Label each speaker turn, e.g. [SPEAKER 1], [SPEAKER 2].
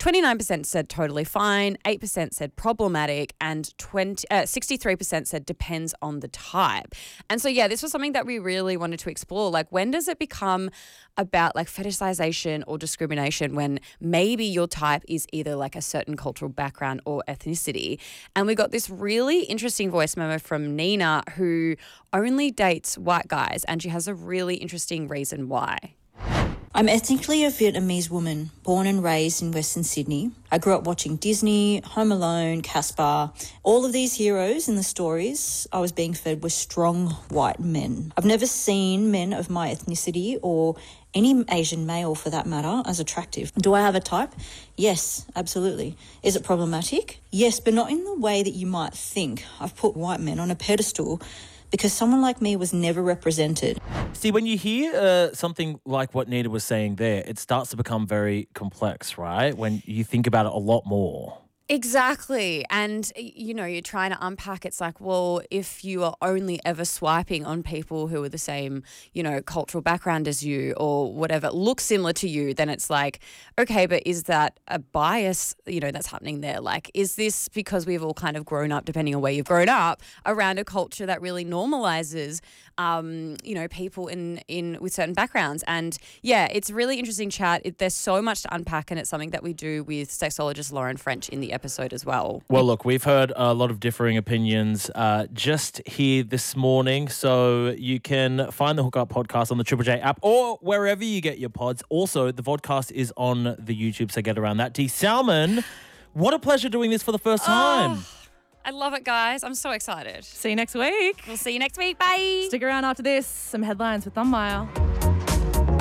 [SPEAKER 1] 29% said totally fine, 8% said problematic, and 63% said depends on the type. And so, yeah, this was something that we really wanted to explore. Like, when does it become about like fetishization or discrimination when maybe your type is either like a certain cultural background or ethnicity? And we got this really interesting voice memo from Nina, who only dates white guys, and she has a really interesting reason why.
[SPEAKER 2] I'm ethnically a Vietnamese woman, born and raised in Western Sydney. I grew up watching Disney, Home Alone, Casper. All of these heroes in the stories I was being fed were strong white men. I've never seen men of my ethnicity or any Asian male for that matter as attractive. Do I have a type? Yes, absolutely. Is it problematic? Yes, but not in the way that you might think. I've put white men on a pedestal because someone like me was never represented.
[SPEAKER 3] See, when you hear something like what Nina was saying there, it starts to become very complex, right? When you think about it a lot more.
[SPEAKER 1] Exactly. And, you know, you're trying to unpack. It's like, well, if you are only ever swiping on people who are the same, you know, cultural background as you or whatever, look similar to you, then it's like, okay, but is that a bias, you know, that's happening there? Like, is this because we've all kind of grown up, depending on where you've grown up, around a culture that really normalizes, you know, people in with certain backgrounds? And yeah, it's a really interesting chat. There's so much to unpack, and it's something that we do with sexologist Lauren French in the episode as well.
[SPEAKER 3] Well, look, we've heard a lot of differing opinions just here this morning, so you can find the Hookup podcast on the Triple J app or wherever you get your pods. Also, the vodcast is on the YouTube, so get around that. D. Salmon, what a pleasure doing this for the first time.
[SPEAKER 1] I love it, guys. I'm so excited.
[SPEAKER 4] See you next week.
[SPEAKER 1] We'll see you next week. Bye.
[SPEAKER 4] Stick around after this. Some headlines with Thumbmile.